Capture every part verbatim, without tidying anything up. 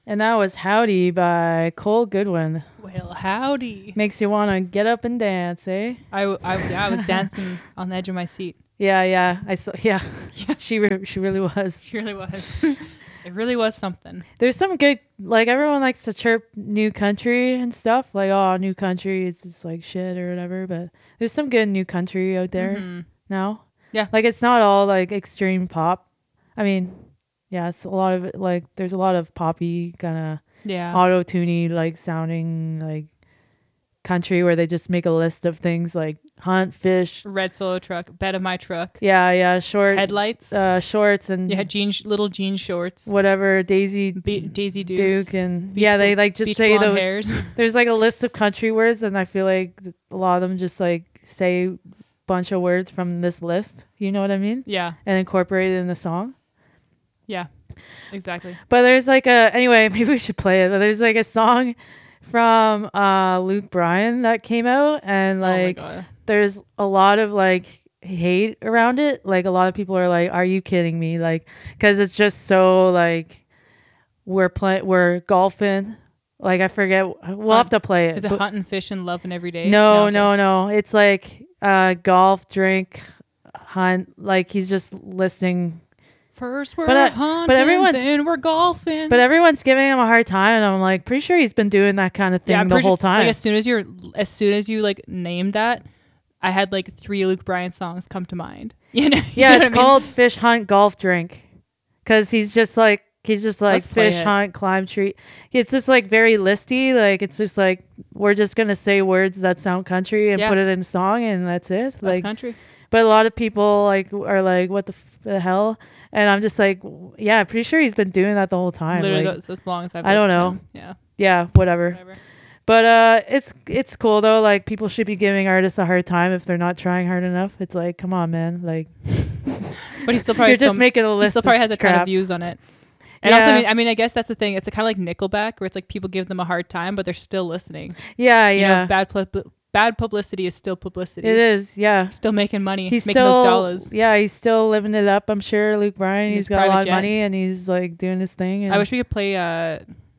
And that was Howdy by Cole Goodwin. Well, howdy. Makes you want to get up and dance, eh? I, I, yeah, I was dancing on the edge of my seat. Yeah, yeah. I saw, yeah. yeah. she re- she really was. She really was. It really was something. There's some good, like, everyone likes to chirp new country and stuff. Like, oh, new country is just like shit or whatever. But there's some good new country out there Mm-hmm. now. Yeah. Like, it's not all like extreme pop. I mean, yeah, it's a lot of it. Like, there's a lot of poppy kind of Yeah. auto-tuney, like, sounding like country where they just make a list of things like hunt, fish, Red Solo truck, bed of my truck. yeah, yeah, short Headlights. uh, shorts, and You had jean, little jean shorts. whatever, Daisy Be- Daisy Dukes. Duke, and Beach yeah, they bl- like just beach say blonde those. hairs. There's like a list of country words, and I feel like a lot of them just like say a bunch of words from this list. You know what I mean? Yeah. And incorporate it in the song. Yeah. Exactly. But there's like a anyway, maybe we should play it. But there's like a song from uh Luke Bryan that came out, and like oh my God. there's a lot of like hate around it. Like a lot of people are like, "Are you kidding me?" Like, because it's just so like we're playing, we're golfing. Like I forget, we'll Hunt. have to play it. Is it but- hunting, fishing, loving every day? no, okay. no, no. It's like uh golf, drink, hunt. Like he's just listing. First we're But, uh, hunting, but everyone's- then we're golfing. But everyone's giving him a hard time, and I'm like, pretty sure he's been doing that kind of thing yeah, I'm the pretty whole sure- time. Like as soon as you're, as soon as you like named that, I had like three Luke Bryan songs come to mind. You know? yeah, you know it's what I mean? called Fish Hunt Golf Drink, because he's just like he's just like Let's play fish it. hunt, climb tree. It's just like very listy. Like it's just like we're just gonna say words that sound country and Yeah. put it in a song, and that's it. That's like, country. but a lot of people like are like, what the, f- the hell? And I'm just like, yeah, I'm pretty sure he's been doing that the whole time. Literally, Like, that's as long as I've. I don't listened to know. him. Yeah. yeah, whatever. Whatever. But uh, it's it's cool though. Like people should be giving artists a hard time if they're not trying hard enough. It's like, come on, man. Like But he still probably you're just still, making a he list. still probably of has a ton crap. of views on it. And also, Yeah. I mean, I mean, I guess that's the thing. It's kind of like Nickelback, where it's like people give them a hard time, but they're still listening. Yeah, You yeah. know, bad pub- bad publicity is still publicity. It is. Yeah. Still making money. He's making still, those dollars. yeah, he's still living it up. I'm sure Luke Bryan. In He's his got a private lot of jet. money, and he's like doing his thing. And I wish we could play uh,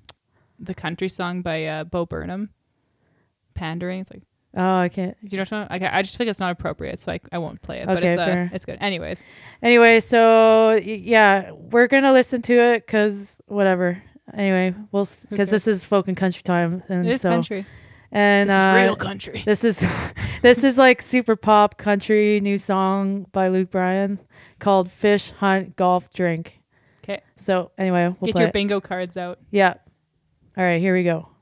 the country song by uh, Bo Burnham, "Pandering." It's like, oh, I can't. do you know what I'm talking about? I, I just think it's not appropriate, so I, I won't play it. But Okay, it's uh, fair. it's good. Anyways, Anyway, so y- yeah, we're gonna listen to it because whatever. Anyway, we'll because Okay. this is folk and country time, and it is so country. and This uh, is real country. This is this is like super pop country new song by Luke Bryan called "Fish Hunt Golf Drink." 'Kay. So anyway, we'll Get play your it. bingo cards out. Yeah. All right, here we go.